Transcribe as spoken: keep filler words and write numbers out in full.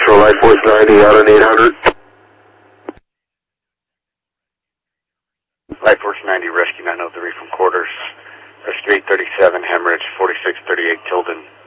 Central, Life Force ninety out on eight hundred. Life Force ninety, Rescue nine oh three from quarters. Rescue eight thirty-seven, Hemorrhage, forty-six thirty-eight, Tilden.